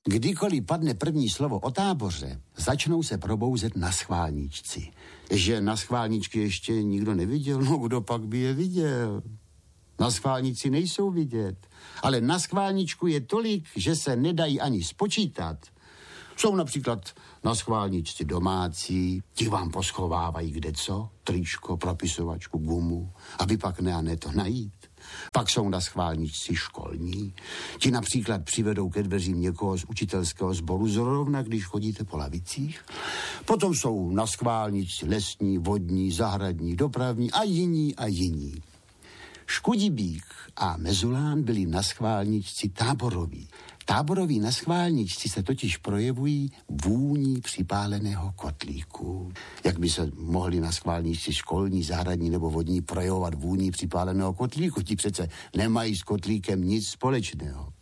Kdykoliv padne první slovo o táboře, začnou se probouzet naschválníčci. Že naschválníčky ještě nikdo neviděl, no kdo pak by je viděl? Naschválníci nejsou vidět, ale naschválníčku je tolik, že se nedají ani spočítat. Jsou například naschválníčci domácí, ti vám poschovávají kdeco, tričko, propisovačku, gumu, aby pak ne a ne to najít. Pak jsou naschválníčci školní, ti například přivedou ke dveřím někoho z učitelského sboru zrovna, když chodíte po lavicích. Potom jsou naschválníčci lesní, vodní, zahradní, dopravní a jiní. Škudibík a Mezulán byli naschválníčci táboroví. Táboroví naschválníčci se totiž projevují vůní připáleného kotlíku. Jak by se mohli naschválníčci školní, zahradní nebo vodní projevovat vůní připáleného kotlíku? Ti přece nemají s kotlíkem nic společného.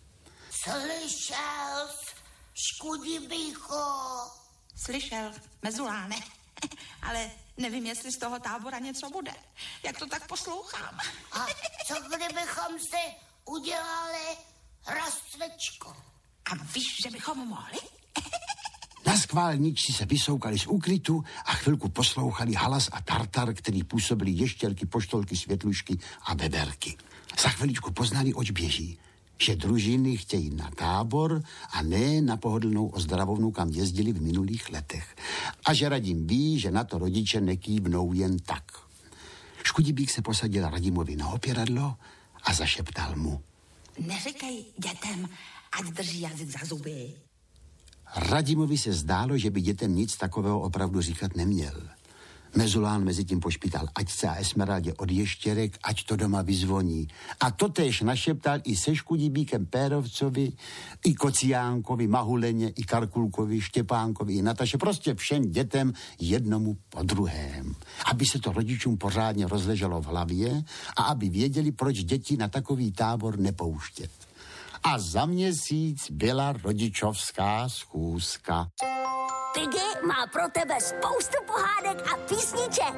Slyšel jsi, Škudibíko? Slyšel, Mezuláne, ale nevím, jestli z toho tábora něco bude. Jak to tak poslouchám. A co kdybychom si udělali rastvičku? A víš, že bychom mohli? Naschválníčci se vysoukali z úkrytu a chvilku poslouchali halas a tartar, který působili ještěrky, poštolky, světlušky a beberky. Za chviličku poznali, oč běží. Že družiny chtějí na tábor a ne na pohodlnou ozdravovnu, kam jezdili v minulých letech. A že Radim ví, že na to rodiče nekývnou jen tak. Škudibík se posadil Radimovi na opěradlo a zašeptal mu. Neříkej dětem, ať drží jazyk za zuby. Radimovi se zdálo, že by dětem nic takového opravdu říkat neměl. Mezulán mezi tím pošpítal Aťce a Esmeraldě od ještěrek, ať to doma vyzvoní. A totéž našeptal i se Škudibíkem Pérovcovi, i Kociánkovi, Mahuleně, i Karkulkovi, Štěpánkovi, i Nataše, prostě všem dětem jednomu po druhém. Aby se to rodičům pořádně rozleželo v hlavě a aby věděli, proč děti na takový tábor nepouštět. A za měsíc byla rodičovská schůzka. Piggy má pro tebe spoustu pohádek a písniček.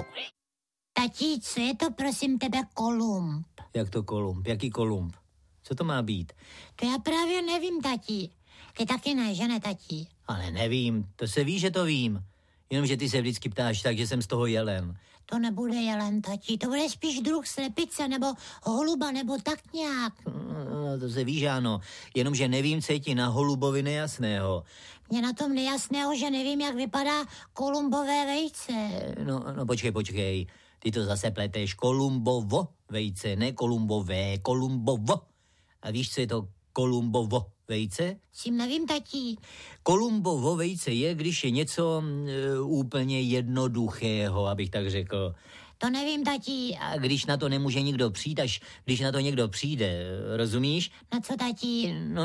Tati, co je to, prosím tebe, Kolumb? Jak to Kolumb? Jaký Kolumb? Co to má být? To já právě nevím, tati. Ty taky ne, že ne, tati? Ale nevím, to se ví, že to vím. Jenomže ty se vždycky ptáš tak, že jsem z toho jelen. To nebude jelen, tati, to bude spíš druh slepice nebo holuba nebo tak nějak. No, to se ví, že ano. Jenomže nevím, co je ti na holubovi nejasného. Mně na tom nejasného, že nevím, jak vypadá kolumbové vejce. No, počkej. Ty to zase pleteš. Kolumbovo vejce, ne kolumbové, kolumbovo. A víš, co je to kolumbovo vejce? Tím nevím, tati. Kolumbovo vejce je, když je něco úplně jednoduchého, abych tak řekl. To nevím, tati. A když na to nemůže nikdo přijít, až když na to někdo přijde, rozumíš? Na co, tati? No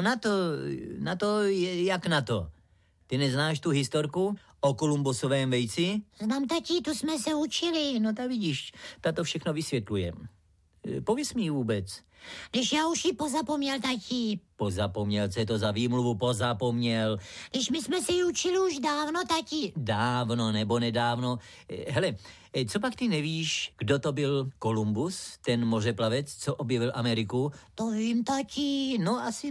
na to, jak na to? Ty neznáš tu historku o kolumbosovém vejci? Znám, tati, tu jsme se učili. No tak vidíš, ta to všechno vysvětluje. Pověz mi ji vůbec. Když já už ji pozapomněl, tati. Pozapomněl, co je to za výmluvu pozapomněl? Když my jsme se ji učili už dávno, tati. Dávno nebo nedávno. Hele, co pak ty nevíš, kdo to byl Kolumbus, ten mořeplavec, co objevil Ameriku? To vím, tati. No asi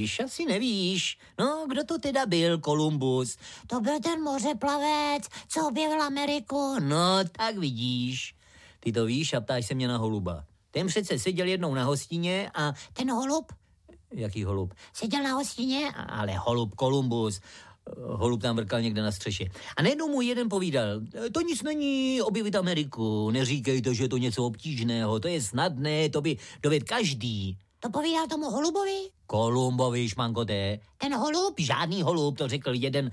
nevíš. No, kdo to teda byl Kolumbus? To byl ten mořeplavec, co objevil Ameriku. No, tak vidíš. Ty to víš a ptáš se mě na holuba. Ten přece seděl jednou na hostině a... Ten holub? Jaký holub? Seděl na hostině? Ale holub Kolumbus. Holub tam vrkal někde na střeše. A najednou mu jeden povídal, to nic není objevit Ameriku, neříkejte, že je to něco obtížného, to je snadné, to by dovedl každý. To povídal tomu holubovi? Kolumbovi, šmankoté. Ten holub? Žádný holub, to řekl jeden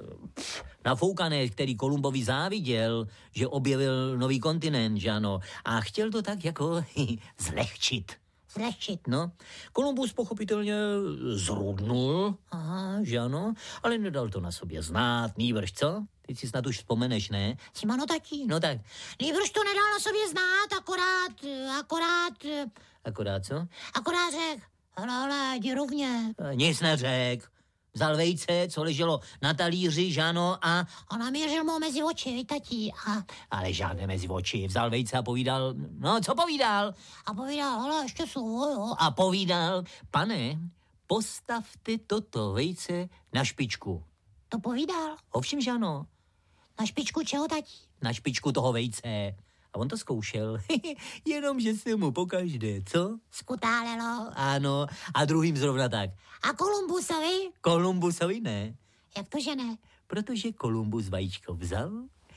nafoukaný, který Kolumbovi záviděl, že objevil nový kontinent, že ano. A chtěl to tak jako zlehčit. Zlehčit? No, Kolumbus pochopitelně zrudnul, aha, že ano, ale nedal to na sobě znát, nýbrž, co? Ty si snad už vzpomeneš, ne? Ano, tati. No tak. Nýbrž to nedal na sobě znát, Akorát co? Akorát řek, hele, jdi rovně. Nic neřek. Vzal vejce, co leželo na talíři, že ano, a namířil mu mezi oči, tati. Ale žádné mezi oči. Vzal vejce a povídal, no co povídal? A povídal, hele, ještě jsou, jo. A povídal, pane, postavte toto vejce na špičku. To povídal. Ovšem, že ano. Na špičku čeho, tatí? Na špičku toho vejce. A on to zkoušel. Jenomže se mu pokaždé, co? Skutálelo. Ano, a druhým zrovna tak. A Kolumbusovi? Kolumbusovi ne. Jak to, že ne? Protože Kolumbus vajíčko vzal,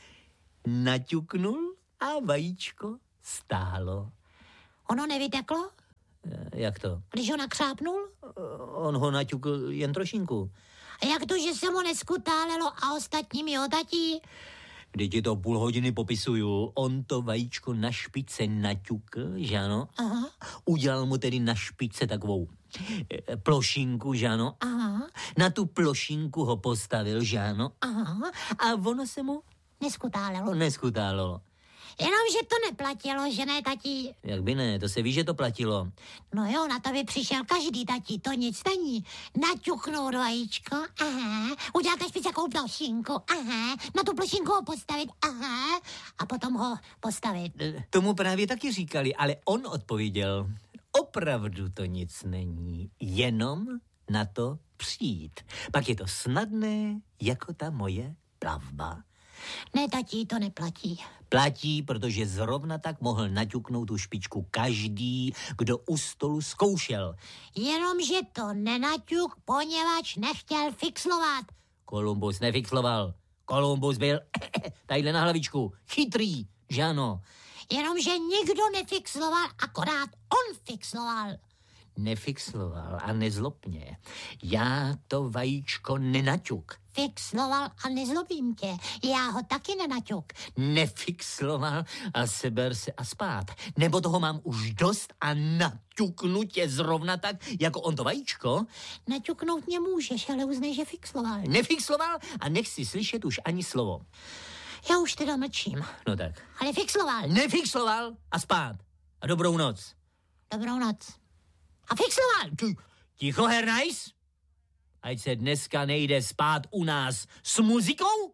naťuknul a vajíčko stálo. Ono nevyteklo? Jak to? Když ho nakřápnul? On ho naťukl jen trošinku. A jak to, že se mu neskutálelo a ostatním jo, tatí? Když ti to půl hodiny popisuju, on to vajíčko na špičce naťukl, že ano? Aha. Udělal mu tedy na špičce takovou plošinku, že ano? Aha. Na tu plošinku ho postavil, že ano? Aha. A ono se mu Neskutálelo. neskutálilo. Jenomže to neplatilo, že ne, tatí? Jak by ne, to se ví, že to platilo. No jo, na to by přišel každý, tatí, to nic není. Naťuknout vajíčko, aha, udělat na špičce takovou plošinku, aha, na tu plošinku ho postavit, aha, a potom ho postavit. Tomu právě taky říkali, ale on odpověděl, opravdu to nic není, jenom na to přijít. Pak je to snadné, jako ta moje plavba. Ne, tatí, to neplatí. Platí, protože zrovna tak mohl naťuknout tu špičku každý, kdo u stolu zkoušel. Jenomže to nenaťuk, poněvadž nechtěl fixlovat. Kolumbus nefixloval. Kolumbus byl tadyhle na hlavičku. Chytrý, že ano. Jenomže nikdo nefixloval, akorát on fixloval. Nefixloval a nezlob mě. Já to vajíčko nenaťuk. Fixloval a nezlobím tě. Já ho taky nenaťuk. Nefixloval a seber se a spát. Nebo toho mám už dost a naťuknu tě zrovna tak, jako on to vajíčko. Naťuknout mě můžeš, ale uznej, že fixloval. Nefixloval a nechci slyšet už ani slovo. Já už teda mlčím. No tak. Ale fixloval. Nefixloval a spát. A dobrou noc. Dobrou noc. A fixloval. Ticho, Herr Nice. Ať se dneska nejde spát u nás s muzikou.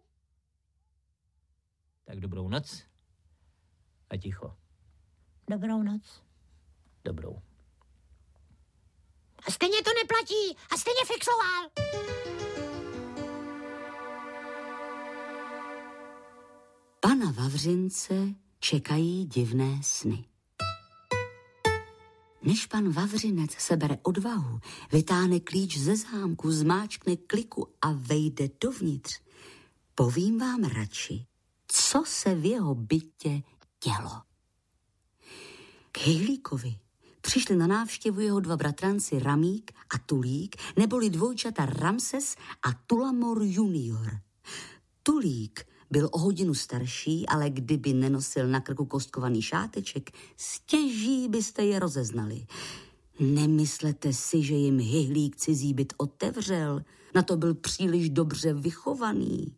Tak dobrou noc a ticho. Dobrou noc. Dobrou. A stejně to neplatí. A stejně fixloval. Pana Vavřince čekají divné sny. Než pan Vavřinec sebere odvahu, vytáhne klíč ze zámku, zmáčkne kliku a vejde dovnitř, povím vám radši, co se v jeho bytě dělo. K Hyhlíkovi přišli na návštěvu jeho dva bratranci Ramík a Tulík, neboli dvojčata Ramses a Tulamor junior. Tulík byl o hodinu starší, ale kdyby nenosil na krku kostkovaný šáteček, stěží byste je rozeznali. Nemyslete si, že jim Hyhlík cizí byt otevřel, na to byl příliš dobře vychovaný.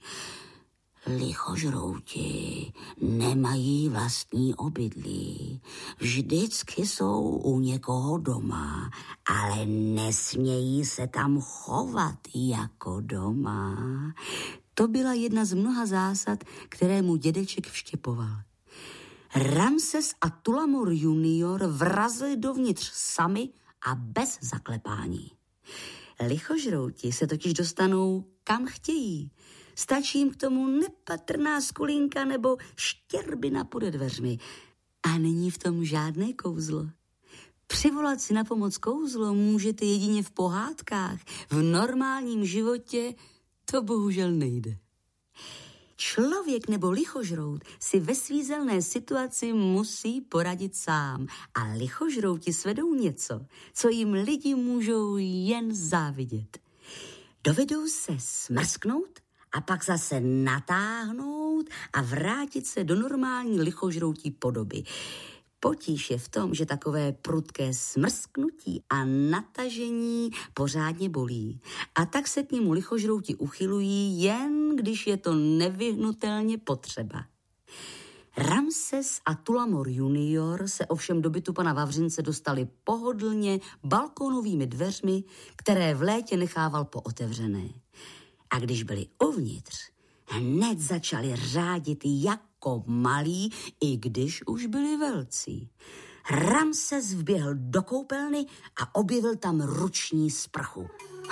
Lichožrouti nemají vlastní obydlí. Vždycky jsou u někoho doma, ale nesmějí se tam chovat jako doma. To byla jedna z mnoha zásad, které mu dědeček vštěpoval. Ramses a Tulamor junior vrazili dovnitř sami a bez zaklepání. Lichožrouti se totiž dostanou kam chtějí. Stačí jim k tomu nepatrná skulínka nebo štěrbina pode dveřmi. A není v tom žádné kouzlo. Přivolat si na pomoc kouzlo můžete jedině v pohádkách. V normálním životě to bohužel nejde. Člověk nebo lichožrout si ve svízelné situaci musí poradit sám. A lichožrouti svedou něco, co jim lidi můžou jen závidět. Dovedou se smrsknout a pak zase natáhnout a vrátit se do normální lichožroutí podoby. Potíž je v tom, že takové prudké smrsknutí a natažení pořádně bolí. A tak se k němu lichožrouti uchylují, jen když je to nevyhnutelně potřeba. Ramses a Tulamor junior se ovšem do bytu pana Vavřince dostali pohodlně balkónovými dveřmi, které v létě nechával pootevřené. A když byli uvnitř, hned začali řádit jako malí, i když už byli velcí. Ramses vběhl do koupelny a objevil tam ruční sprchu.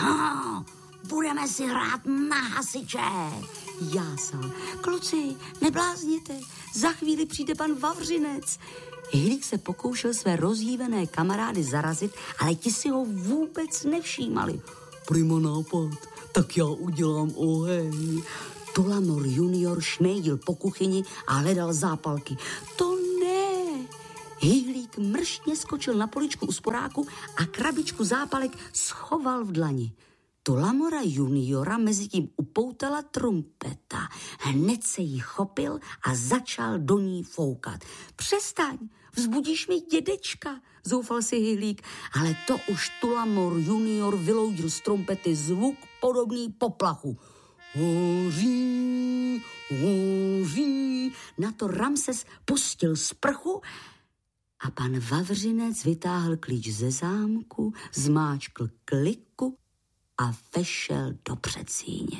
Budeme si hrát na hasiče, jásal. Kluci, neblázněte, za chvíli přijde pan Vavřinec. Hyhlík se pokoušel své rozjívené kamarády zarazit, ale ti si ho vůbec nevšímali. Prima nápad, tak já udělám oheň. Tulamor junior šmejdil po kuchyni a hledal zápalky. To ne! Hyhlík mrštně skočil na poličku u sporáku a krabičku zápalek schoval v dlani. Tulamora juniora mezitím upoutala trumpeta. Hned se jí chopil a začal do ní foukat. Přestaň, vzbudíš mi dědečka, zoufal si Hyhlík, ale to už Tulamor junior vyloudil z trumpety zvuk podobný poplachu. Hoří, hoří. Na to Ramses pustil sprchu a pan Vavřinec vytáhl klíč ze zámku, zmáčkl kliku a vešel do předsíně.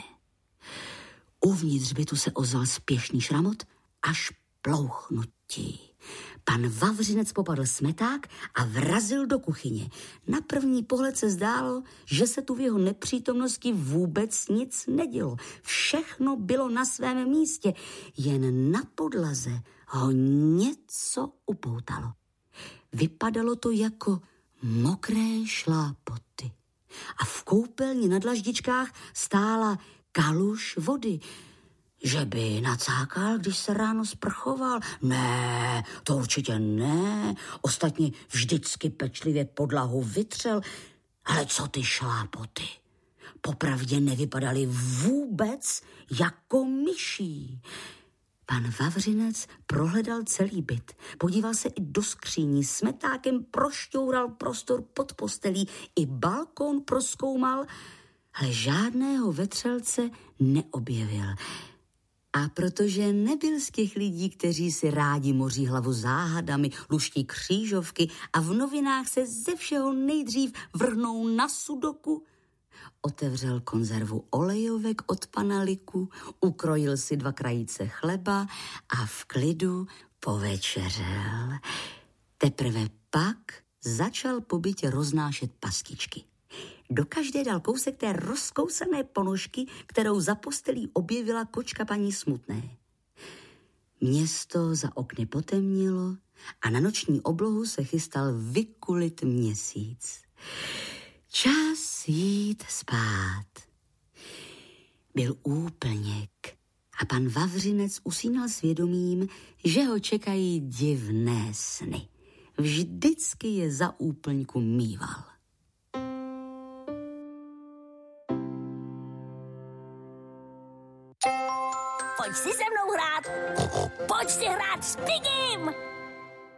Uvnitř bytu se ozval spěšný šramot až plouchnutí. Pan Vavřinec popadl smeták a vrazil do kuchyně. Na první pohled se zdálo, že se tu v jeho nepřítomnosti vůbec nic nedělo. Všechno bylo na svém místě, jen na podlaze ho něco upoutalo. Vypadalo to jako mokré šlápoty. A v koupelně na dlaždičkách stála kaluš vody. Že by nacákal, když se ráno sprchoval? Ne, to určitě ne. Ostatně vždycky pečlivě podlahu vytřel. Ale co ty šlápoty? Popravdě nevypadaly vůbec jako myší. Pan Vavřinec prohledal celý byt, podíval se i do skříní, smetákem prošťoural prostor pod postelí, i balkón prozkoumal, ale žádného vetřelce neobjevil. A protože nebyl z těch lidí, kteří si rádi moří hlavu záhadami, luští křížovky a v novinách se ze všeho nejdřív vrhnou na sudoku, otevřel konzervu olejovek od pana Liku, ukrojil si 2 krajíce chleba a v klidu povečeřel. Teprve pak začal po bytě roznášet pastičky. Do každé dal kousek té rozkousané ponožky, kterou za postelí objevila kočka paní Smutné. Město za okny potemnilo a na noční oblohu se chystal vykulit měsíc. Čas jít spát. Byl úplněk a pan Vavřinec usínal svědomím, že ho čekají divné sny. Vždycky je za úplňku mýval. Pojď si se mnou hrát. Pojď si hrát s Pigim.